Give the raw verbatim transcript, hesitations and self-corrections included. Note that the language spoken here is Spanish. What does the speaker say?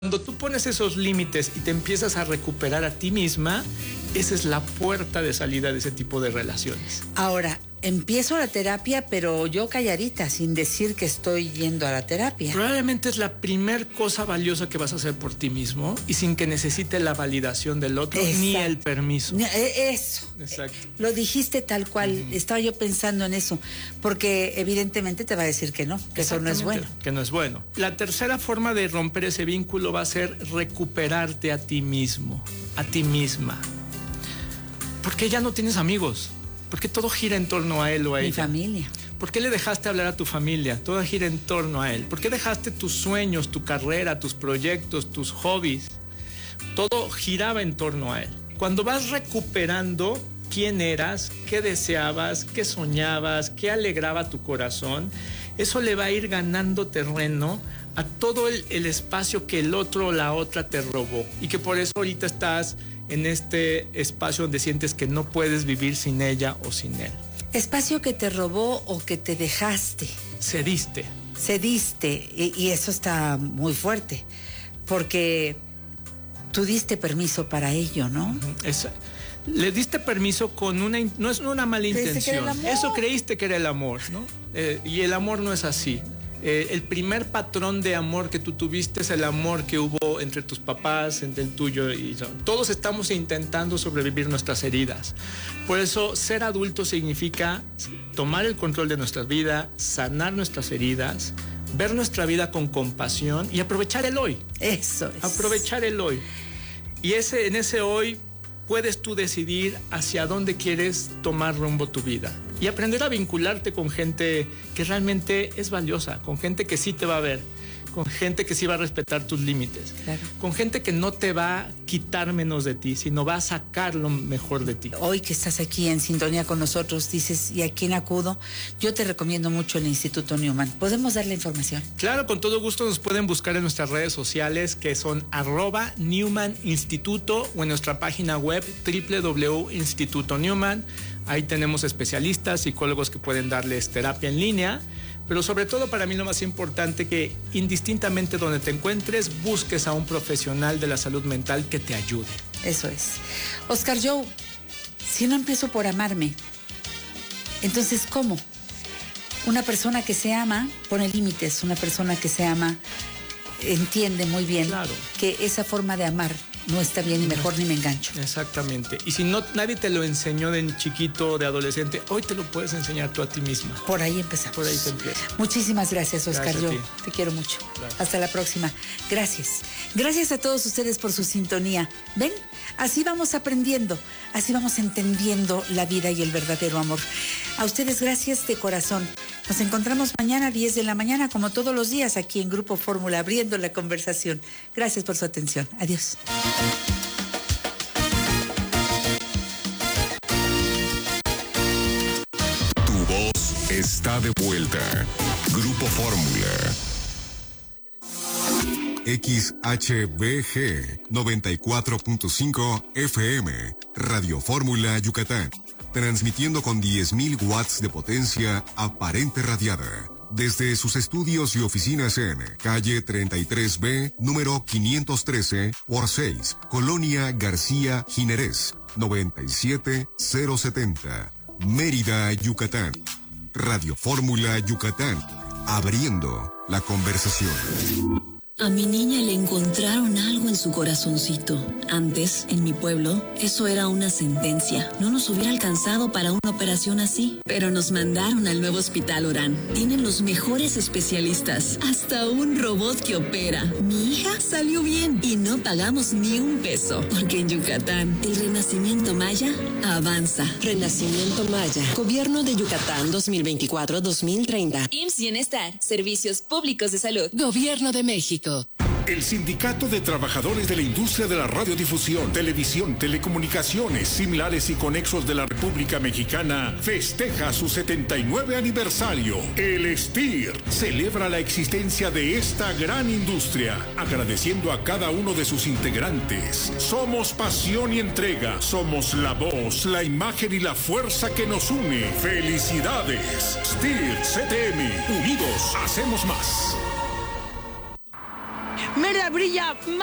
Cuando tú pones esos límites y te empiezas a recuperar a ti misma, esa es la puerta de salida de ese tipo de relaciones. Ahora, empiezo la terapia, pero yo calladita, sin decir que estoy yendo a la terapia. Probablemente es la primer cosa valiosa que vas a hacer por ti mismo y sin que necesite la validación del otro. Exacto. Ni el permiso. Eso. Exacto. Lo dijiste tal cual. Uh-huh. Estaba yo pensando en eso, porque evidentemente te va a decir que no, que eso no es bueno. Que no es bueno. La tercera forma de romper ese vínculo va a ser recuperarte a ti mismo, a ti misma. Porque ya no tienes amigos. Porque todo gira en torno a él o a ella. Mi familia. ¿Por qué le dejaste hablar a tu familia? Todo gira en torno a él. ¿Por qué dejaste tus sueños, tu carrera, tus proyectos, tus hobbies? Todo giraba en torno a él. Cuando vas recuperando quién eras, qué deseabas, qué soñabas, qué alegraba tu corazón, eso le va a ir ganando terreno a todo el, el espacio que el otro o la otra te robó. Y que por eso ahorita estás en este espacio donde sientes que no puedes vivir sin ella o sin él. Espacio que te robó o que te dejaste. Cediste. Cediste, y, y eso está muy fuerte, porque tú diste permiso para ello, ¿no? Uh-huh. Es, le diste permiso con una, no es una mala intención. Eso creíste que era el amor, ¿no? Eh, y el amor no es así. Eh, el primer patrón de amor que tú tuviste es el amor que hubo entre tus papás, entre el tuyo y yo. Todos estamos intentando sobrevivir nuestras heridas. Por eso, ser adulto significa tomar el control de nuestra vida, sanar nuestras heridas, ver nuestra vida con compasión y aprovechar el hoy. Eso es. Aprovechar el hoy. Y ese, en ese hoy puedes tú decidir hacia dónde quieres tomar rumbo tu vida. Y aprender a vincularte con gente que realmente es valiosa, con gente que sí te va a ver, con gente que sí va a respetar tus límites, claro. Con gente que no te va a quitar menos de ti, sino va a sacar lo mejor de ti. Hoy que estás aquí en sintonía con nosotros, dices, ¿y a quién acudo? Yo te recomiendo mucho el Instituto Newman. ¿Podemos dar la información? Claro, con todo gusto nos pueden buscar en nuestras redes sociales, que son arroba Newman Instituto, o en nuestra página web doble u doble u doble u punto instituto newman. Ahí tenemos especialistas, psicólogos que pueden darles terapia en línea, pero sobre todo para mí lo más importante, que indistintamente donde te encuentres, busques a un profesional de la salud mental que te ayude. Eso es. Oscar Joe, si no empiezo por amarme, entonces ¿cómo? Una persona que se ama pone límites, una persona que se ama entiende muy bien, claro, que esa forma de amar no está bien y mejor ni me engancho. Exactamente. Y si no, nadie te lo enseñó de chiquito, de adolescente, hoy te lo puedes enseñar tú a ti misma. Por ahí empezamos. Por ahí te empieza. Muchísimas gracias, Oscar. Gracias. Yo te quiero mucho. Gracias. Hasta la próxima. Gracias. Gracias a todos ustedes por su sintonía. ¿Ven? Así vamos aprendiendo, así vamos entendiendo la vida y el verdadero amor. A ustedes gracias de corazón. Nos encontramos mañana a diez de la mañana, como todos los días, aquí en Grupo Fórmula, abriendo la conversación. Gracias por su atención. Adiós. Tu voz está de vuelta. Grupo Fórmula. X H B G noventa y cuatro punto cinco F M, Radio Fórmula Yucatán, transmitiendo con diez mil watts de potencia aparente radiada, desde sus estudios y oficinas en calle treinta y tres B, número quinientos trece por seis, Colonia García Jiménez, noventa y siete mil setenta, Mérida, Yucatán. Radio Fórmula Yucatán, abriendo la conversación. A mi niña le encontraron algo en su corazoncito. Antes, en mi pueblo, eso era una sentencia. No nos hubiera alcanzado para una operación así. Pero nos mandaron al nuevo Hospital Orán. Tienen los mejores especialistas. Hasta un robot que opera. Mi hija salió bien y no pagamos ni un peso. Porque en Yucatán, el renacimiento maya avanza. Renacimiento Maya. Gobierno de Yucatán dos mil veinticuatro a dos mil treinta. I M S S Bienestar. Servicios Públicos de Salud. Gobierno de México. El Sindicato de Trabajadores de la Industria de la Radiodifusión, Televisión, Telecomunicaciones, Similares y Conexos de la República Mexicana festeja su setenta y nueve aniversario. El S T I R celebra la existencia de esta gran industria, agradeciendo a cada uno de sus integrantes. Somos pasión y entrega, somos la voz, la imagen y la fuerza que nos une. ¡Felicidades! S T I R C T M, unidos hacemos más. Mérida brilla más.